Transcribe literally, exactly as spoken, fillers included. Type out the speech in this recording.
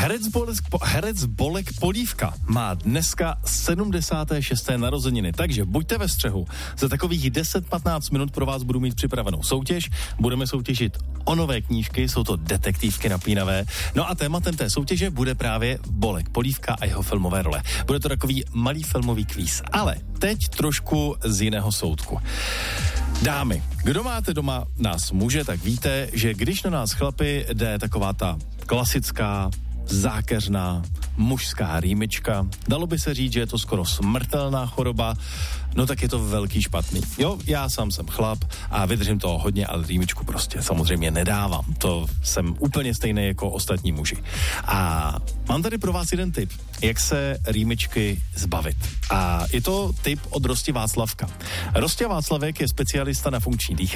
Herec Bolek, herec Bolek Polívka má dneska sedmdesáté šesté narozeniny, takže buďte ve střehu. Za takových deset patnáct minut pro vás budu mít připravenou soutěž. Budeme soutěžit o nové knížky, jsou to detektivky napínavé. No a tématem té soutěže bude právě Bolek Polívka a jeho filmové role. Bude to takový malý filmový kvíz, ale teď trošku z jiného soudku. Dámy, kdo máte doma nás muže, tak víte, že když na nás chlapi jde taková ta klasická, zákeřná, mužská rýmička, dalo by se říct, že je to skoro smrtelná choroba, no tak je to velký špatný. Jo, já sám jsem chlap a vydržím toho hodně, ale rýmičku prostě samozřejmě nedávám. To jsem úplně stejný jako ostatní muži. A mám tady pro vás jeden tip, jak se rýmičky zbavit. A je to tip od Rosti Václavka. Rostě Václavek je specialista na funkční dýchání.